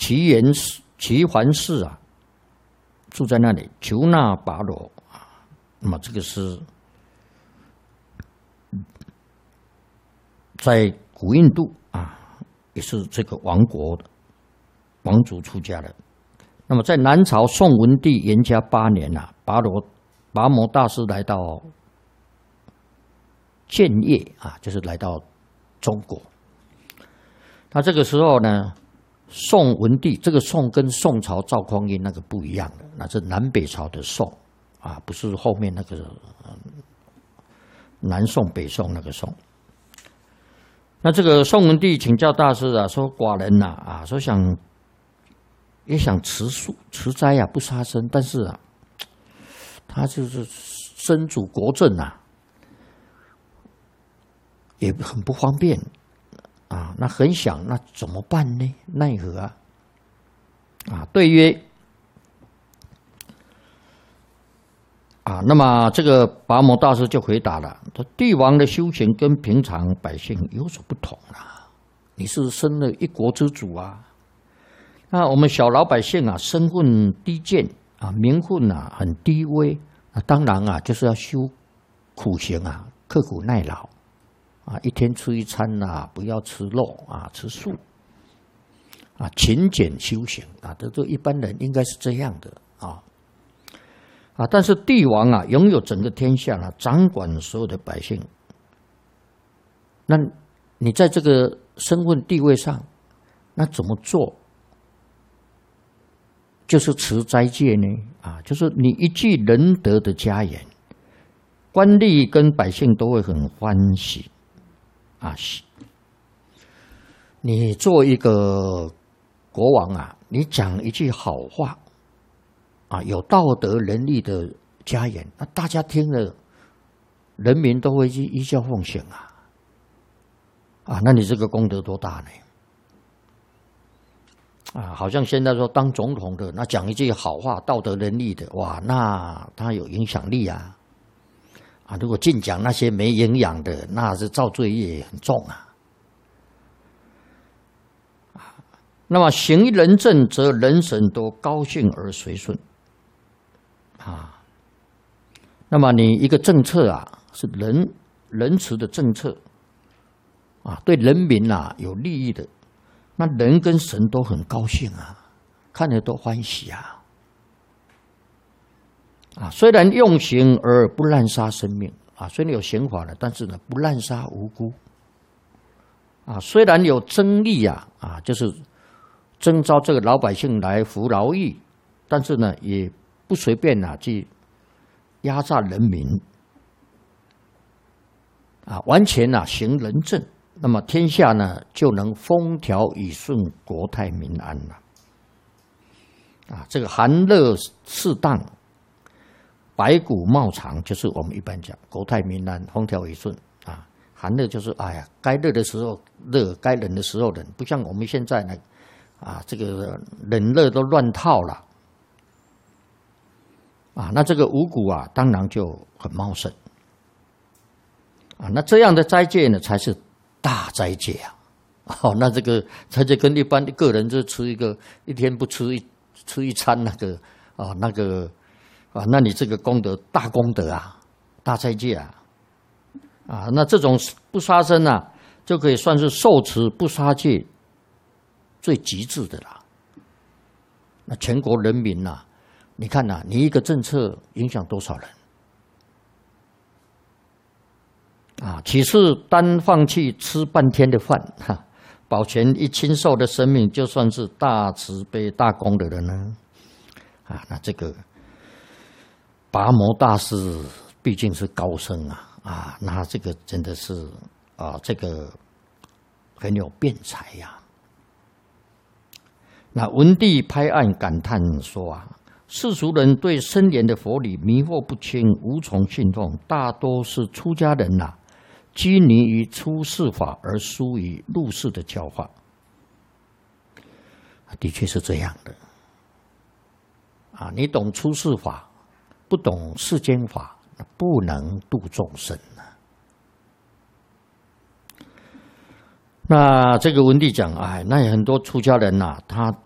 齐桓氏啊，住在那里，求那跋罗啊。那么这个是在古印度啊，也是这个王族出家的。那么在南朝宋文帝元嘉8年啊，跋摩大师来到建业啊，就是来到中国。那这个时候呢，宋文帝这个宋跟宋朝赵匡胤那个不一样的，那是南北朝的宋啊，不是后面那个南宋北宋那个宋。那这个宋文帝请教大师啊，说寡人呐说也想持素持斋啊，不杀生，但是啊，他就是身主国政啊，也很不方便啊。那很想，那怎么办呢？奈何啊？对曰那么这个跋摩大师就回答了，说帝王的修行跟平常百姓有所不同啊，你是身了一国之主啊。那我们小老百姓啊，身份低贱啊，名分啊很低微啊，当然啊，就是要修苦行啊，刻苦耐劳啊，一天吃一餐啊，不要吃肉啊，吃素啊，勤俭修行啊，这一般人应该是这样的但是帝王啊，拥有整个天下啊，掌管所有的百姓，那你在这个身份地位上，那怎么做？就是持斋戒呢就是你一句仁德的佳言，官吏跟百姓都会很欢喜你做一个国王啊，你讲一句好话有道德仁义的佳言，那大家听了，人民都会去依教奉行那你这个功德多大呢？好像现在说当总统的，那讲一句好话，道德仁义的，哇，那他有影响力如果净讲那些没营养的，那是造罪业很重那么行一仁政，则人神都高兴而随顺那么你一个政策是仁慈的政策对人民有利益的，那人跟神都很高兴看着都欢喜虽然用刑而不滥杀生命虽然有刑法了，但是呢不滥杀无辜虽然有征利就是征召这个老百姓来服劳役，但是呢也不随便去压榨人民完全行仁政，那么天下呢就能风调雨顺，国泰民安了这个寒热适当，百谷茂长，就是我们一般讲国泰民安，风调雨顺寒热就是该热的时候热，该冷的时候冷，不像我们现在呢这个冷热都乱套了那这个五谷当然就很茂盛那这样的斋戒呢才是大斋戒那这个斋戒跟一般的个人就吃一天不吃一餐那你这个功德大功德大斋戒那这种不杀生就可以算是受持不杀戒最极致的啦。那全国人民你看你一个政策影响多少人岂是单放弃吃半天的饭保全一亲受的生命，就算是大慈悲大功德的呢那这个跋摩大师毕竟是高僧那这个真的是这个很有辩才那文帝拍案感叹说世俗人对深远的佛理迷惑不清，无从信奉，大多是出家人拘泥于出世法而疏于入世的教化。的确是这样的你懂出世法，不懂世间法，不能度众生那这个文帝讲那有很多出家人他